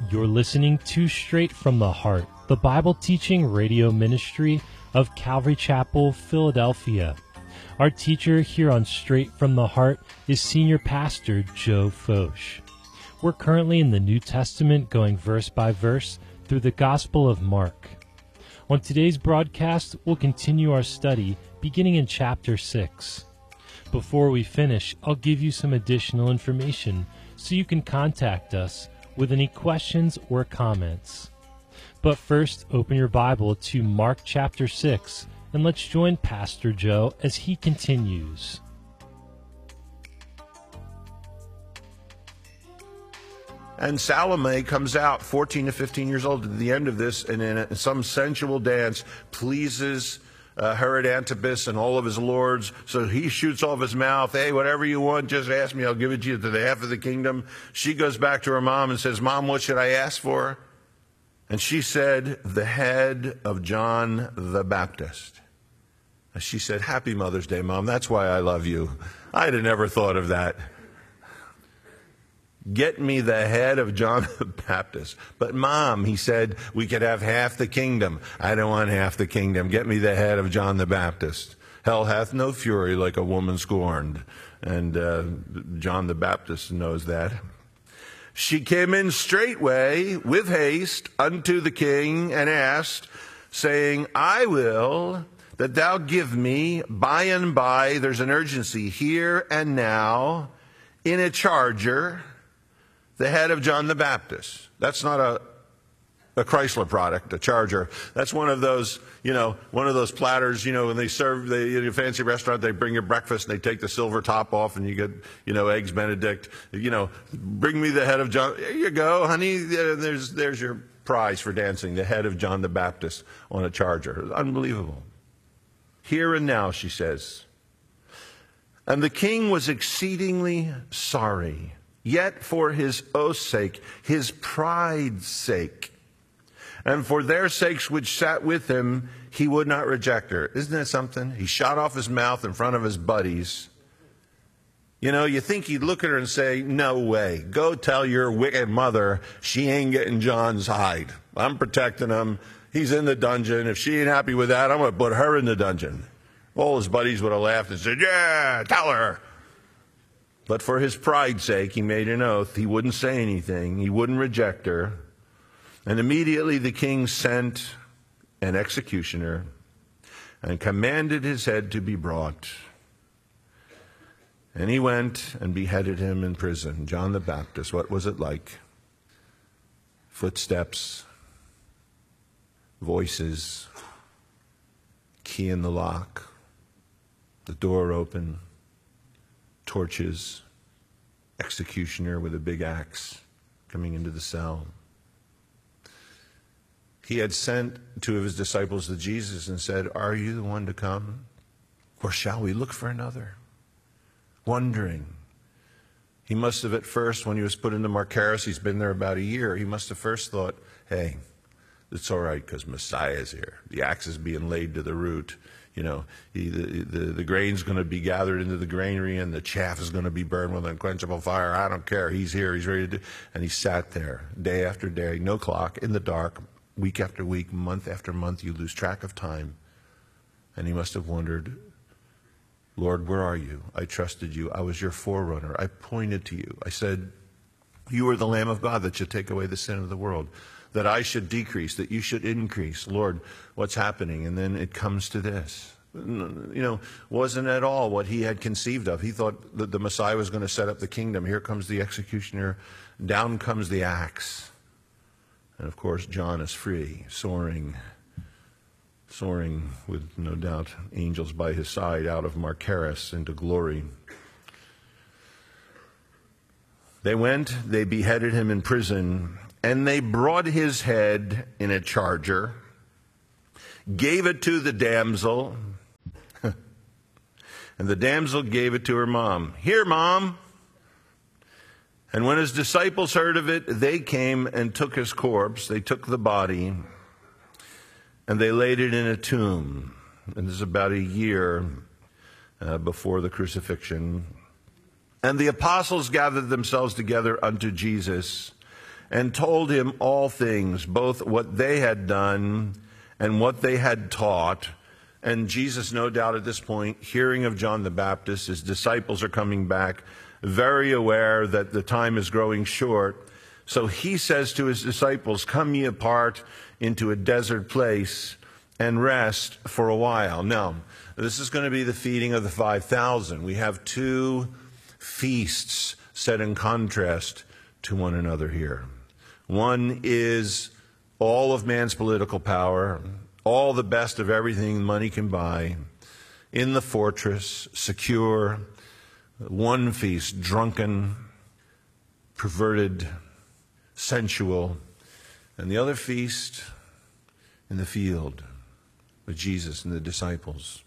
You're listening to Straight from the Heart, the Bible teaching radio ministry of Calvary Chapel, Philadelphia. Our teacher here on Straight from the Heart is Senior Pastor Joe Focht. We're currently in the New Testament, going verse by verse through the Gospel of Mark. On today's broadcast, we'll continue our study beginning in chapter 6. Before we finish, I'll give you some additional information so you can contact us with any questions or comments. But first, open your Bible to Mark chapter 6, and let's join Pastor Joe as he continues. And Salome comes out, 14 to 15 years old, at the end of this, and in some sensual dance pleases Herod Antipas and all of his lords. So he shoots off his mouth, hey, whatever you want, just ask me, I'll give it to you to the half of the kingdom. She goes back to her mom and says, Mom, what should I ask for? And she said, the head of John the Baptist. And she said, Happy Mother's Day, Mom. That's why I love you. I'd have never thought of that. Get me the head of John the Baptist. But Mom, he said, we could have half the kingdom. I don't want half the kingdom. Get me the head of John the Baptist. Hell hath no fury like a woman scorned. And John the Baptist knows that. She came in straightway with haste unto the king and asked, saying, I will that thou give me by and by, there's an urgency here and now, in a charger, the head of John the Baptist. That's not a Chrysler product, a Charger. That's one of those, one of those platters, when they serve in a fancy restaurant, they bring you breakfast and they take the silver top off and you get, eggs Benedict. Bring me the head of John. There you go, honey. There's your prize for dancing, the head of John the Baptist on a Charger. Unbelievable. Here and now, she says. And the king was exceedingly sorry. Yet for his oath's sake, his pride's sake, and for their sakes which sat with him, he would not reject her. Isn't that something? He shot off his mouth in front of his buddies. You think he'd look at her and say, no way. Go tell your wicked mother she ain't getting John's hide. I'm protecting him. He's in the dungeon. If she ain't happy with that, I'm going to put her in the dungeon. All his buddies would have laughed and said, yeah, tell her. But for his pride's sake, he made an oath. He wouldn't say anything. He wouldn't reject her. And immediately the king sent an executioner and commanded his head to be brought. And he went and beheaded him in prison. John the Baptist, what was it like? Footsteps, voices, key in the lock, the door open. Torches, executioner with a big axe coming into the cell. He had sent two of his disciples to Jesus and said, are you the one to come? Or shall we look for another? Wondering. He must have at first, when he was put into Marcaris, he's been there about a year, he must have first thought, hey, it's all right because Messiah's here. The axe is being laid to the root. The grain's going to be gathered into the granary and the chaff is going to be burned with unquenchable fire. I don't care. He's here. He's ready to do. And he sat there day after day, no clock, in the dark, week after week, month after month. You lose track of time. And he must have wondered, Lord, where are you? I trusted you. I was your forerunner. I pointed to you. I said, you are the Lamb of God that should take away the sin of the world. That I should decrease, that you should increase. Lord, what's happening? And then it comes to this. Wasn't at all what he had conceived of. He thought that the Messiah was going to set up the kingdom. Here comes the executioner. Down comes the axe. And of course, John is free, soaring with no doubt angels by his side out of Marcaris into glory. They went, they beheaded him in prison, and they brought his head in a charger, gave it to the damsel, and the damsel gave it to her mom. Here, Mom. And when his disciples heard of it, they came and took his corpse. They took the body, and they laid it in a tomb. And this is about a year before the crucifixion. And the apostles gathered themselves together unto Jesus and told him all things, both what they had done and what they had taught. And Jesus, no doubt at this point, hearing of John the Baptist, his disciples are coming back, very aware that the time is growing short. So he says to his disciples, "Come ye apart into a desert place and rest for a while." Now, this is going to be the feeding of the 5,000. We have two feasts set in contrast to one another here. One is all of man's political power, all the best of everything money can buy, in the fortress, secure. One feast, drunken, perverted, sensual. And the other feast in the field with Jesus and the disciples.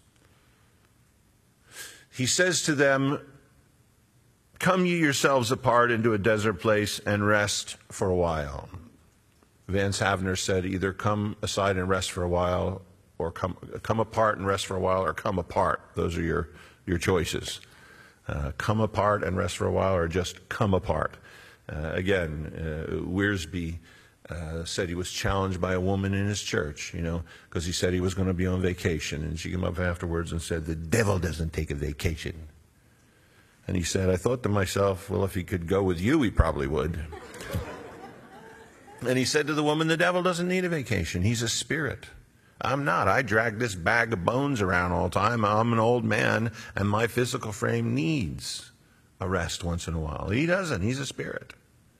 He says to them, "Come ye yourselves apart into a desert place and rest for a while." Vance Havner said, either come aside and rest for a while, or come apart and rest for a while, or come apart. Those are your choices. Come apart and rest for a while, or just come apart. Again, Wiersbe said he was challenged by a woman in his church, because he said he was going to be on vacation. And she came up afterwards and said, "The devil doesn't take a vacation." And he said, "I thought to myself, well, if he could go with you, he probably would." And he said to the woman, "The devil doesn't need a vacation. He's a spirit. I'm not. I drag this bag of bones around all the time. I'm an old man, and my physical frame needs a rest once in a while. He doesn't. He's a spirit."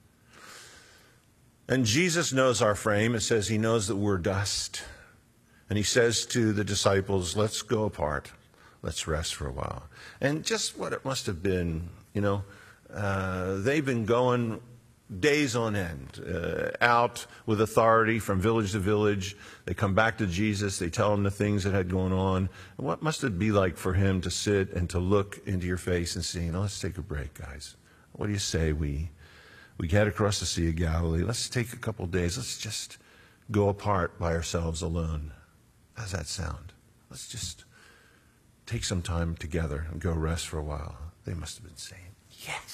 And Jesus knows our frame. It says he knows that we're dust. And he says to the disciples, "Let's go apart. Let's rest for a while." And just what it must have been, they've been going days on end, out with authority from village to village. They come back to Jesus. They tell him the things that had gone on. And what must it be like for him to sit and to look into your face and say, "Let's take a break, guys. What do you say we get across the Sea of Galilee? Let's take a couple of days. Let's just go apart by ourselves alone. How's that sound? Let's just take some time together and go rest for a while." They must have been saying, "Yes."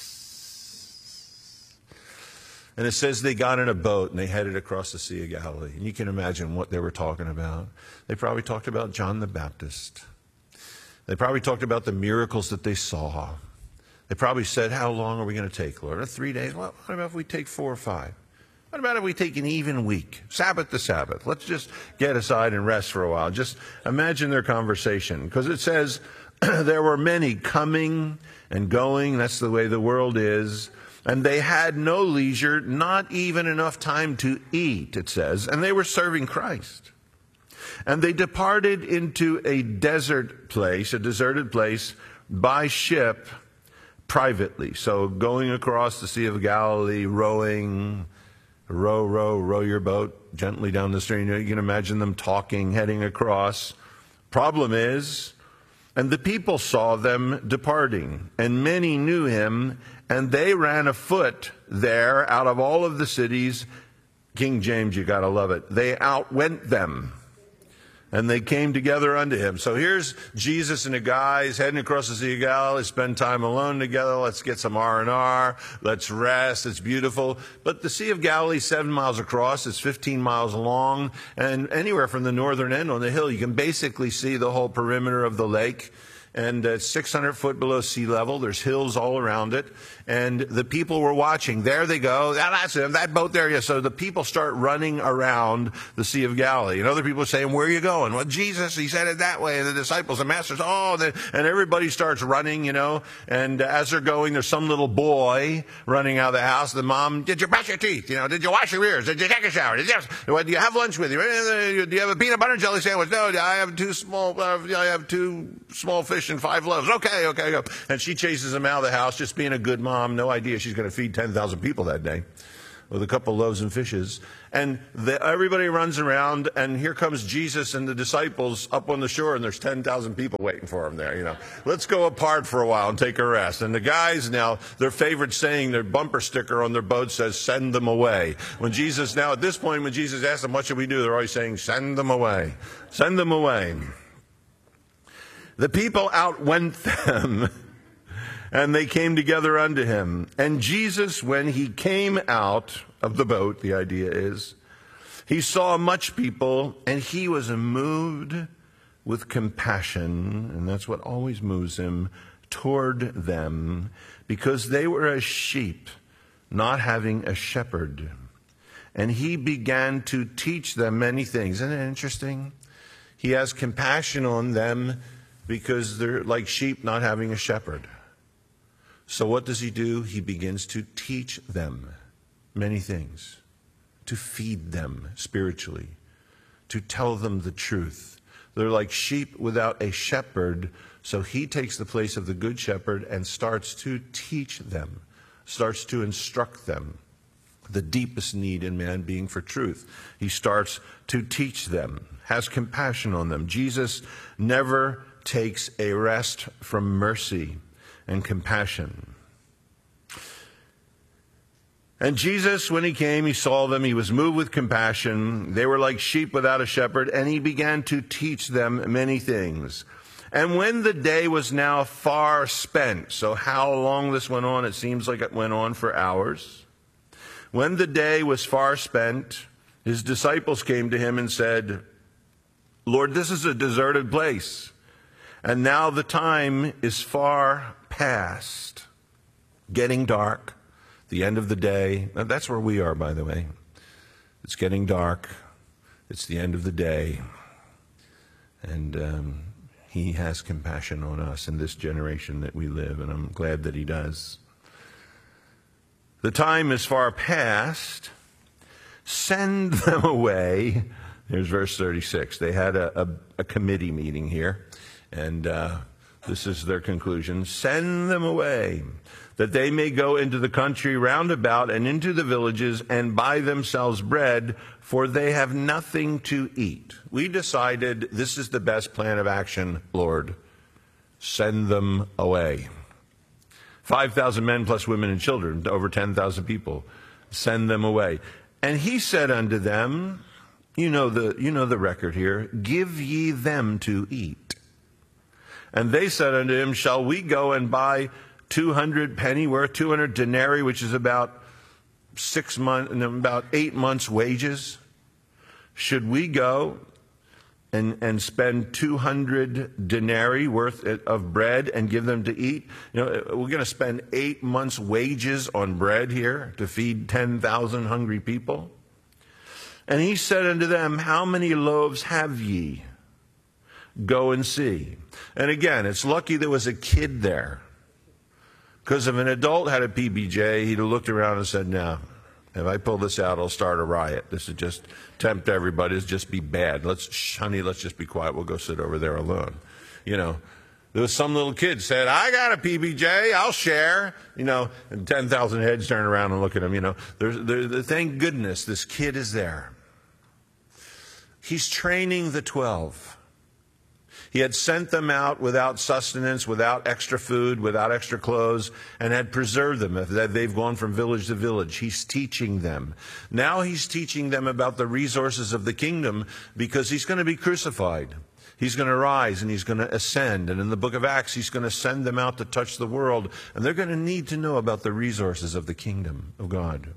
And it says they got in a boat and they headed across the Sea of Galilee. And you can imagine what they were talking about. They probably talked about John the Baptist. They probably talked about the miracles that they saw. They probably said, "How long are we going to take, Lord? 3 days? Well, what about if we take 4 or 5? What about if we take an even week? Sabbath to Sabbath. Let's just get aside and rest for a while." Just imagine their conversation. Because it says there were many coming and going. That's the way the world is. And they had no leisure, not even enough time to eat, it says. And they were serving Christ. And they departed into a desert place, a deserted place, by ship privately. So going across the Sea of Galilee, rowing, row your boat gently down the stream. You can imagine them talking, heading across. Problem is, and the people saw them departing, and many knew him, and they ran afoot there out of all of the cities. King James, you got to love it. They outwent them, and they came together unto him. So here's Jesus and the guys heading across the Sea of Galilee, spend time alone together. Let's get some R&R. Let's rest. It's beautiful. But the Sea of Galilee, 7 miles across. It's 15 miles long. And anywhere from the northern end on the hill, you can basically see the whole perimeter of the lake. And it's 600 foot below sea level. There's hills all around it. And the people were watching. There they go. That's him. That boat there. Yeah. So the people start running around the Sea of Galilee. And other people are saying, "Where are you going?" "Well, Jesus, he said it that way." And the disciples and masters, and everybody starts running, And as they're going, there's some little boy running out of the house. The mom, "Did you brush your teeth? Did you wash your ears? Did you take a shower? Do you have lunch with you? Do you have a peanut butter and jelly sandwich?" "No, I have two small fish and 5 loaves." Okay. And she chases him out of the house, just being a good mom. No idea she's going to feed 10,000 people that day with a couple of loaves and fishes. And everybody runs around, and here comes Jesus and the disciples up on the shore, and there's 10,000 people waiting for him there. Let's go apart for a while and take a rest. And the guys now, their favorite saying, their bumper sticker on their boat says, "Send them away." At this point, when Jesus asks them, "What should we do?" they're always saying, "Send them away. Send them away." The people outwent them, And they came together unto him. And Jesus, when he came out of the boat, the idea is, he saw much people, and he was moved with compassion, and that's what always moves him, toward them, because they were as sheep, not having a shepherd. And he began to teach them many things. Isn't it interesting? He has compassion on them because they're like sheep not having a shepherd. So what does he do? He begins to teach them many things, to feed them spiritually, to tell them the truth. They're like sheep without a shepherd, so he takes the place of the good shepherd and starts to teach them, starts to instruct them. The deepest need in man being for truth. He starts to teach them, has compassion on them. Jesus never takes a rest from mercy and compassion. And Jesus, when he came, he saw them. He was moved with compassion. They were like sheep without a shepherd, and he began to teach them many things. And when the day was now far spent, so how long this went on, it seems like it went on for hours. When the day was far spent, his disciples came to him and said, Lord, this is a deserted place, and now the time is far past, getting dark, the end of the day. Now, that's where we are, by the way. It's getting dark. It's the end of the day. And he has compassion on us in this generation that we live, and I'm glad that he does. The time is far past. Send them away. Here's verse 36. They had a committee meeting here, and this is their conclusion. Send them away, that they may go into the country round about and into the villages and buy themselves bread, for they have nothing to eat. We decided this is the best plan of action, Lord. Send them away. 5,000 men plus women and children, over 10,000 people. Send them away. And he said unto them, you know the record here, give ye them to eat. And they said unto him, shall we go and buy 200 pennyworth, 200 denarii, which is about 8 months' wages? Should we go and spend 200 denarii worth of bread and give them to eat? You know, we're going to spend 8 months' wages on bread here to feed 10,000 hungry people. And he said unto them, how many loaves have ye? Go and see. And again, it's lucky there was a kid there. Because if an adult had a PBJ, he'd have looked around and said, no, if I pull this out, I'll start a riot. This would just tempt everybody. It'll just be bad. Honey, let's just be quiet. We'll go sit over there alone. You know, there was some little kid said, I got a PBJ, I'll share. You know, and 10,000 heads turn around and look at him. You know, thank goodness this kid is there. He's training the 12. He had sent them out without sustenance, without extra food, without extra clothes, and had preserved them. They've gone from village to village. He's teaching them. Now he's teaching them about the resources of the kingdom, because he's going to be crucified. He's going to rise and he's going to ascend. And in the book of Acts, he's going to send them out to touch the world. And they're going to need to know about the resources of the kingdom of God.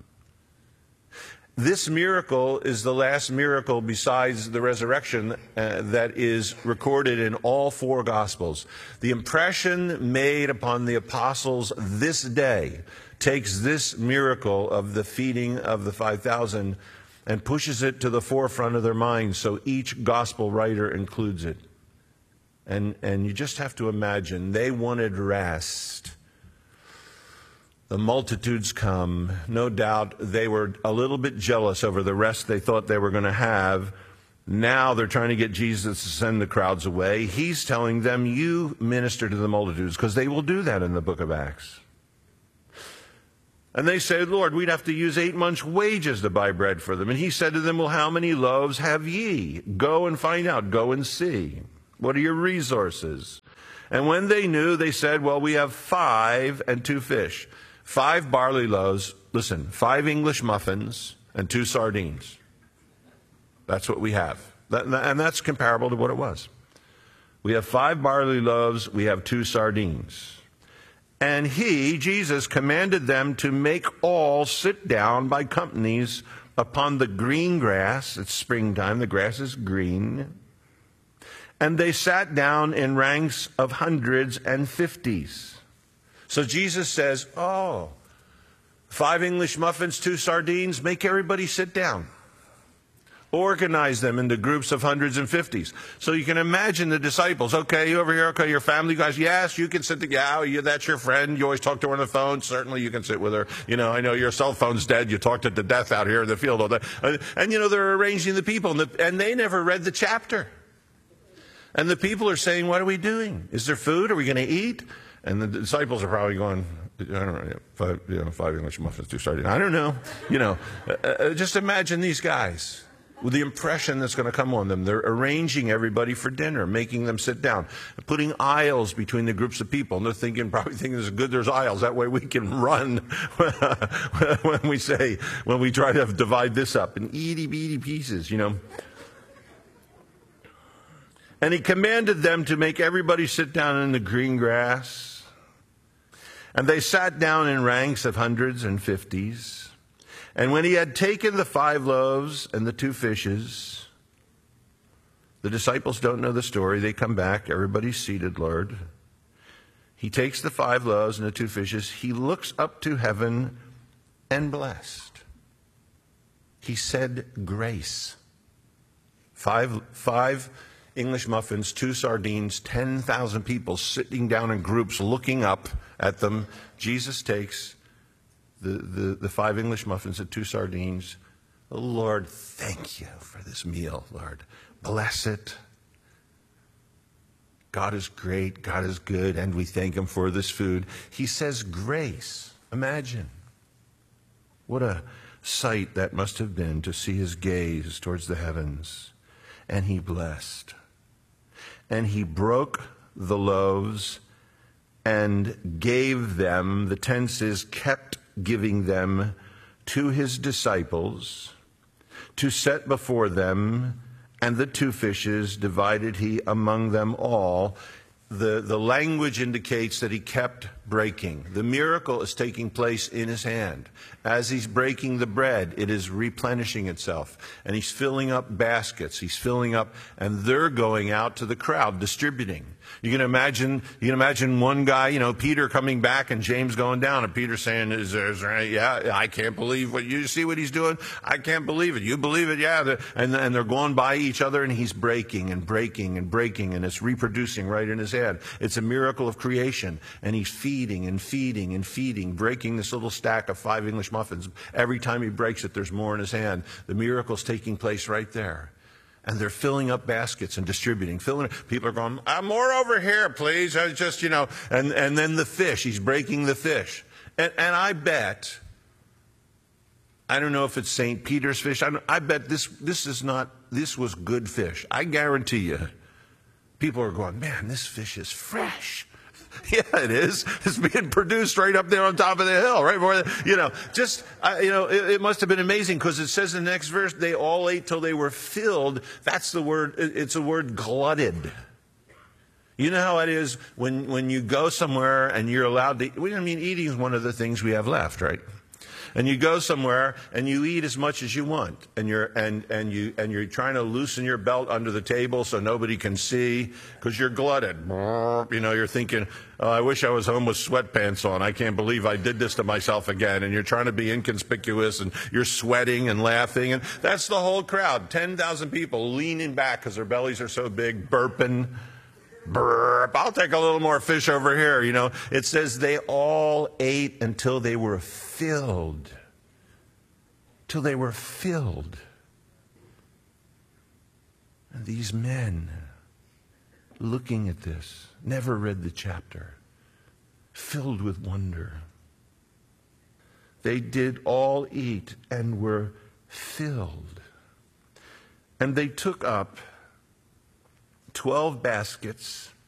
This miracle is the last miracle besides the resurrection that is recorded in all 4 Gospels. The impression made upon the apostles this day takes this miracle of the feeding of the 5,000 and pushes it to the forefront of their minds, so each gospel writer includes it. And you just have to imagine, they wanted rest. The multitudes come. No doubt they were a little bit jealous over the rest they thought they were going to have. Now they're trying to get Jesus to send the crowds away. He's telling them, you minister to the multitudes, because they will do that in the book of Acts. And they said, Lord, we'd have to use 8 months' wages to buy bread for them. And he said to them, well, how many loaves have ye? Go and find out. Go and see. What are your resources? And when they knew, they said, well, we have 5 and 2 fish. 5 barley loaves, listen, 5 English muffins, and 2 sardines. That's what we have. And that's comparable to what it was. We have 5 barley loaves, we have 2 sardines. And he, Jesus, commanded them to make all sit down by companies upon the green grass. It's springtime, the grass is green. And they sat down in ranks of hundreds and fifties. So Jesus says, 5 English muffins, 2 sardines, make everybody sit down. Organize them into groups of hundreds and fifties. So you can imagine the disciples. Okay, you over here, okay, your family guys, yes, you can sit together. Yeah, that's your friend. You always talk to her on the phone. Certainly you can sit with her. You know, I know your cell phone's dead. You talked it to death out here in the field all day. And you know, they're arranging the people, and they never read the chapter. And the people are saying, what are we doing? Is there food? Are we going to eat? And the disciples are probably going, I don't know, 5 English muffins, 2 sardines. I don't know. You know, just imagine these guys with the impression that's going to come on them. They're arranging everybody for dinner, making them sit down, putting aisles between the groups of people. And they're probably thinking it's good there's aisles. That way we can run when we try to divide this up in itty-bitty pieces, you know. And he commanded them to make everybody sit down in the green grass. And they sat down in ranks of hundreds and fifties. And when he had taken the 5 loaves and the 2 fishes, the disciples don't know the story. They come back. Everybody's seated, Lord. He takes the 5 loaves and the 2 fishes. He looks up to heaven and blessed. He said grace. 5 English muffins, 2 sardines, 10,000 people sitting down in groups looking up at them. Jesus takes the 5 English muffins and 2 sardines. Oh, Lord, thank you for this meal, Lord. Bless it. God is great, God is good, and we thank him for this food. He says grace. Imagine. What a sight that must have been to see his gaze towards the heavens. And he blessed. And he broke the loaves and gave them, the tense is kept giving them to his disciples to set before them, and the 2 fishes divided he among them all. The language indicates that he kept breaking. The miracle is taking place in his hand. As he's breaking the bread, it is replenishing itself. And he's filling up baskets. He's filling up, and they're going out to the crowd, distributing. You can imagine one guy, you know, Peter coming back and James going down, and Peter saying, is there yeah, I can't believe what you see what he's doing. I can't believe it. You believe it? Yeah. And they're going by each other, and he's breaking and breaking and breaking, and it's reproducing right in his hand. It's a miracle of creation. And he's feeding and feeding and feeding, breaking this little stack of 5 English muffins. Every time he breaks it, there's more in his hand. The miracle's taking place right there. And they're filling up baskets and distributing. People are going, more over here, please. I just, you know, and then the fish, he's breaking the fish. And I bet, I don't know if it's St. Peter's fish. I bet this was good fish. I guarantee you. People are going, man, this fish is fresh. Yeah, it is. It's being produced right up there on top of the hill, right? It must have been amazing, because it says in the next verse, they all ate till they were filled. That's the word. It's a word, glutted. You know how it is when you go somewhere and you're allowed to eat. Eating is one of the things we have left, right? And you go somewhere and you eat as much as you want, and you're trying to loosen your belt under the table so nobody can see, because you're glutted. You know, you're thinking, oh, I wish I was home with sweatpants on. I can't believe I did this to myself again. And you're trying to be inconspicuous, and you're sweating and laughing, and that's the whole crowd. 10,000 people leaning back because their bellies are so big, burping. Burp. I'll take a little more fish over here. You know, it says they all ate until they were filled. Till they were filled. And these men, looking at this, never read the chapter, filled with wonder. They did all eat and were filled. And they took up 12 baskets